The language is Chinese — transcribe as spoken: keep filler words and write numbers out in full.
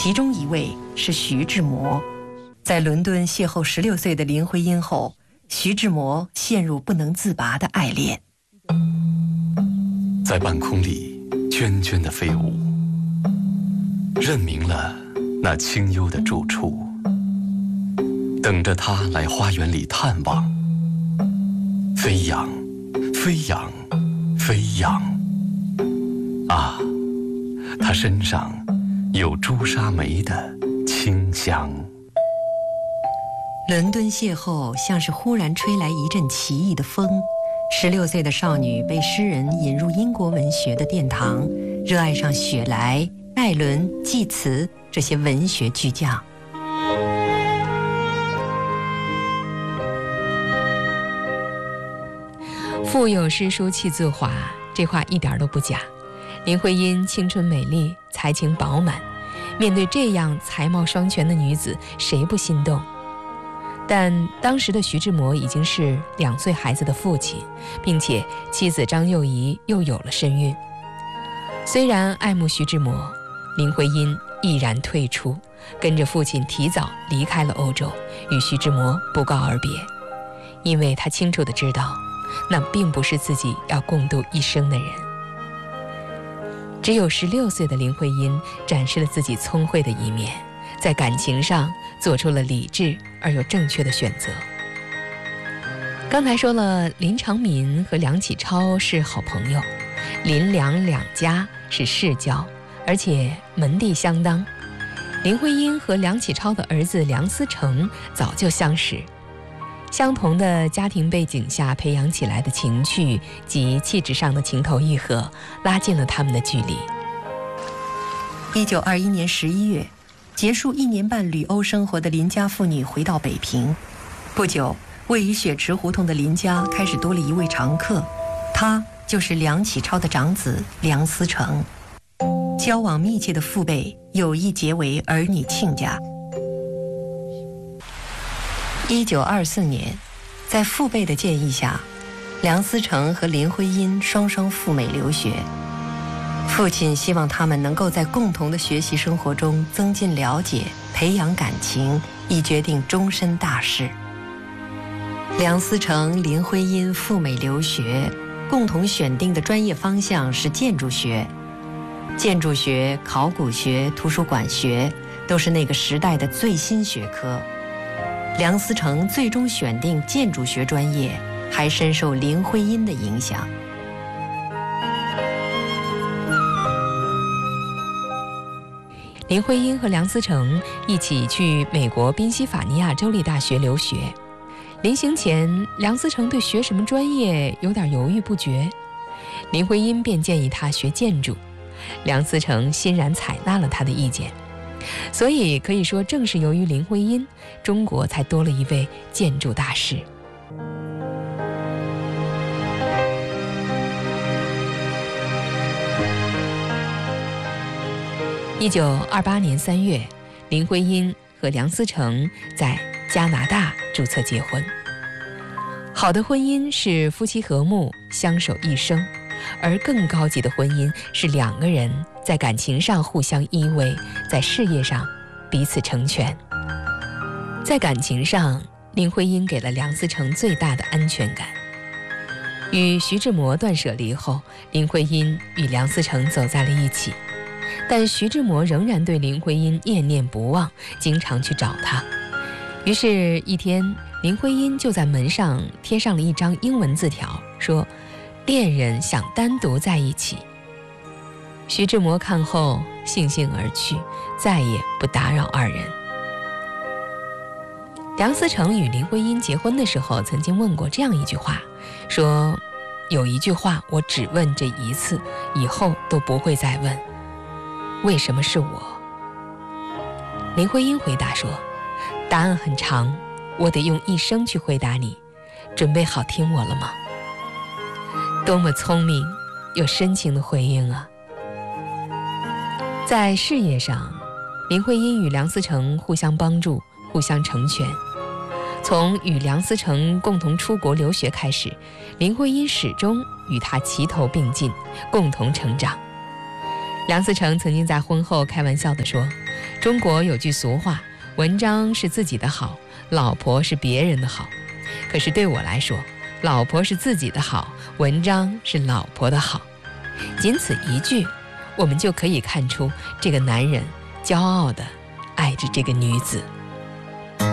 其中一位是徐志摩。在伦敦邂逅十六岁的林徽因后，徐志摩陷入不能自拔的爱恋。 在半空里涓涓的飞舞，认明了那清幽的住处，等着他来花园里探望。飞扬，飞扬，飞扬啊，他身上有朱砂梅的清香。 伦敦邂逅像是忽然吹来一阵奇异的风，十六岁的少女被诗人引入英国文学的殿堂，热爱上雪莱、拜伦、济慈这些文学巨匠。 腹有诗书气自华，这话一点都不假。林徽因青春美丽，才情饱满，面对这样才貌双全的女子，谁不心动？但当时的徐志摩已经是两岁孩子的父亲，并且妻子张幼仪又有了身孕。虽然爱慕徐志摩，林徽因毅然退出，跟着父亲提早离开了欧洲，与徐志摩不告而别。因为她清楚地知道，那并不是自己要共度一生的人。只有十六岁的林徽因展示了自己聪慧的一面，在感情上做出了理智而又正确的选择。刚才说了，林长民和梁启超是好朋友，林梁两家是世交，而且门第相当。林徽因和梁启超的儿子梁思成早就相识，相同的家庭背景下培养起来的情趣及气质上的情投意合，拉近了他们的距离。 一九二一年十一月，结束一年半旅欧生活的林家妇女回到北平。不久，位于雪池胡同的林家开始多了一位常客，他就是梁启超的长子梁思成。交往密切的父辈有意结为儿女亲家。一九二四年，在父辈的建议下，梁思成和林徽因双双赴美留学。父亲希望他们能够在共同的学习生活中增进了解，培养感情，以决定终身大事。梁思成、林徽因赴美留学，共同选定的专业方向是建筑学。建筑学、考古学、图书馆学都是那个时代的最新学科。梁思成最终选定建筑学专业，还深受林徽因的影响。 林徽因和梁思成一起去美国宾夕法尼亚州立大学留学。临行前，梁思成对学什么专业有点犹豫不决，林徽因便建议他学建筑，梁思成欣然采纳了他的意见。所以可以说，正是由于林徽因，中国才多了一位建筑大师。一九二八年三月，林徽因和梁思成在加拿大注册结婚。好的婚姻是夫妻和睦，相守一生，而更高级的婚姻是两个人在感情上互相依偎，在事业上彼此成全。在感情上，林徽因给了梁思成最大的安全感。与徐志摩断舍离后，林徽因与梁思成走在了一起，但徐志摩仍然对林徽因念念不忘，经常去找她。于是一天，林徽因就在门上贴上了一张英文字条，说恋人想单独在一起。徐志摩看后悻悻而去，再也不打扰二人。梁思成与林徽因结婚的时候曾经问过这样一句话，说有一句话我只问这一次，以后都不会再问，为什么是我？林徽因回答说，答案很长，我得用一生去回答你，准备好听我了吗？多么聪明又深情的回应啊！在事业上，林徽因与梁思成互相帮助，互相成全。从与梁思成共同出国留学开始，林徽因始终与他齐头并进，共同成长。梁思成曾经在婚后开玩笑地说， 中国有句俗话，文章是自己的好，老婆是别人的好。可是对我来说，老婆是自己的好，文章是老婆的好。仅此一句，我们就可以看出这个男人骄傲地爱着这个女子。